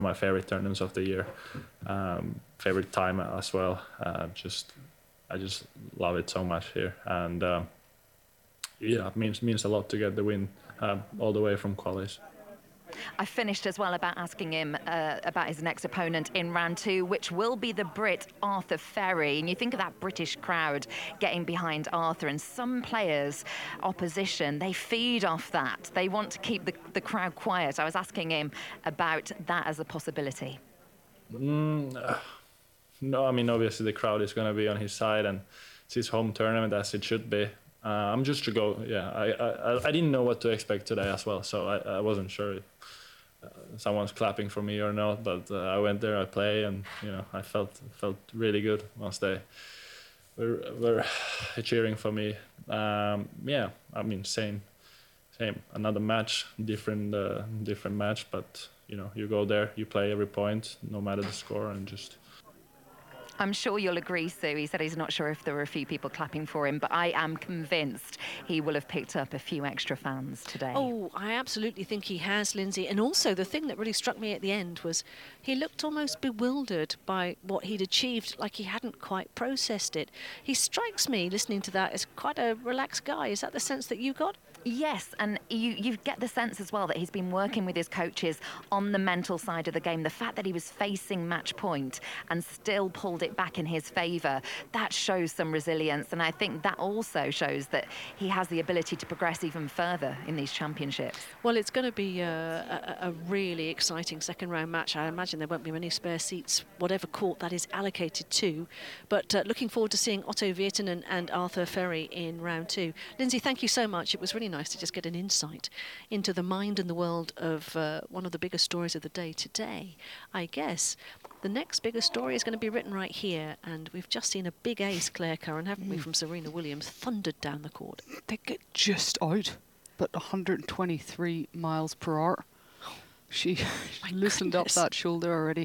my favorite tournaments of the year, favorite time as well. I just love it so much here, and yeah, it means a lot to get the win all the way from qualis. I finished as well about asking him about his next opponent in round 2, which will be the Brit Arthur Ferry. And you think of that British crowd getting behind Arthur, and some players, opposition, they feed off that. They want to keep the crowd quiet. I was asking him about that as a possibility. No, I mean, obviously the crowd is going to be on his side, and it's his home tournament, as it should be. I'm just to go. Yeah, I didn't know what to expect today as well, so I wasn't sure if someone's clapping for me or not. But I went there, I play, and I felt really good once they were cheering for me. Yeah, I mean, same. Another match, different match, but you go there, you play every point, no matter the score, and just. I'm sure you'll agree, Sue. He said he's not sure if there were a few people clapping for him, but I am convinced he will have picked up a few extra fans today. Oh, I absolutely think he has, Lindsay. And also the thing that really struck me at the end was he looked almost bewildered by what he'd achieved, like he hadn't quite processed it. He strikes me, listening to that, as quite a relaxed guy. Is that the sense that you got? Yes, and you get the sense as well that he's been working with his coaches on the mental side of the game. The fact that he was facing match point and still pulled it back in his favour, that shows some resilience, and I think that also shows that he has the ability to progress even further in these championships. Well, it's going to be a really exciting second round match. I imagine there won't be many spare seats, whatever court that is allocated to, but looking forward to seeing Otto Virtanen and Arthur Ferry in round 2. Lindsay, thank you so much. It was really nice to just get an insight into the mind and the world of one of the biggest stories of the day today. I guess the next biggest story is going to be written right here, and we've just seen a big ace, Claire Curran, haven't we, from Serena Williams, thundered down the court. They get just out, but 123 miles per hour. She loosened up that shoulder already.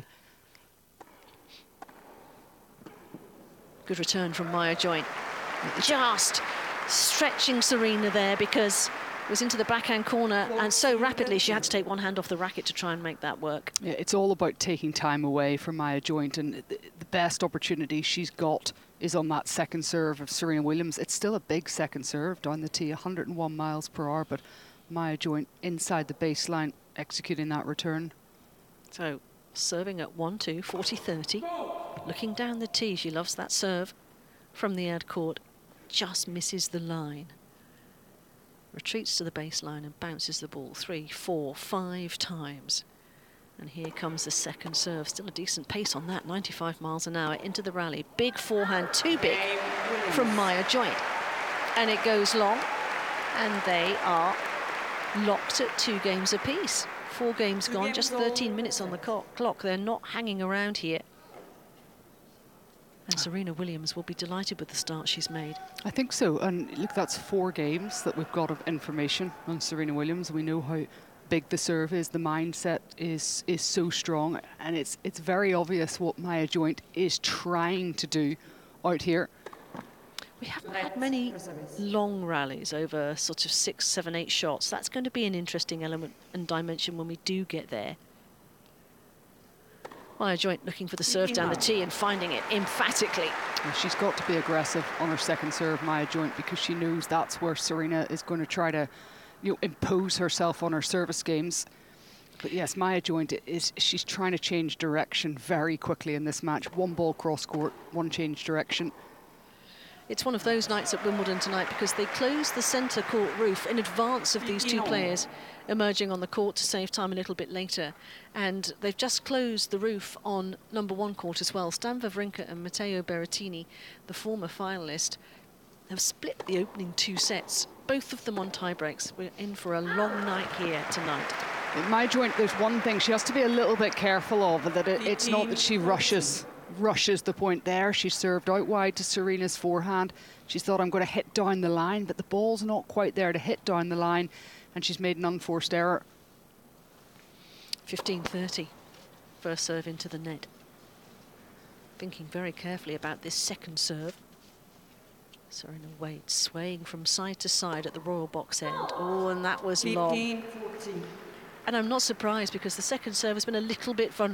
Good return from Maya Joint. Just stretching Serena there, because it was into the backhand corner, and so rapidly she had to take one hand off the racket to try and make that work. Yeah, it's all about taking time away from Maya Joint, and the best opportunity she's got is on that second serve of Serena Williams. It's still a big second serve down the tee, 101 miles per hour, but Maya Joint inside the baseline executing that return. So serving at 1-2, 40-30, looking down the tee. She loves that serve from the ad court. Just misses the line. Retreats to the baseline and bounces the ball 3, 4, 5 times. And here comes the second serve. Still a decent pace on that, 95 miles an hour into the rally. Big forehand, too big from Maya Joint. And it goes long, and they are locked at 2 games apiece. 4 games gone, just 13 minutes on the clock. They're not hanging around here. And Serena Williams will be delighted with the start she's made. I think so. And look, that's 4 games that we've got of information on Serena Williams. We know how big the serve is. The mindset is so strong. And it's very obvious what Maya Joint is trying to do out here. We haven't had many long rallies over sort of 6, 7, 8 shots. That's going to be an interesting element and dimension when we do get there. Maya Joint looking for the serve down the tee and finding it emphatically. Well, she's got to be aggressive on her second serve, Maya Joint, because she knows that's where Serena is going to try to impose herself on her service games. But yes, Maya Joint she's trying to change direction very quickly in this match. 1 ball cross court, 1 change direction. It's one of those nights at Wimbledon tonight because they closed the centre court roof in advance of these 2 players emerging on the court to save time a little bit later. And they've just closed the roof on number 1 court as well. Stan Wawrinka and Matteo Berrettini, the former finalist, have split the opening 2 sets, both of them on tie breaks. We're in for a long night here tonight. In Maya Joint, there's one thing she has to be a little bit careful of, that it's not that she rushes the point there. She served out wide to Serena's forehand. She thought, I'm going to hit down the line, but the ball's not quite there to hit down the line, and she's made an unforced error. 15-30, first serve into the net. Thinking very carefully about this second serve. Serena Wade swaying from side to side at the royal box end. Oh, and that was long. And I'm not surprised, because the second serve has been a little bit vulnerable.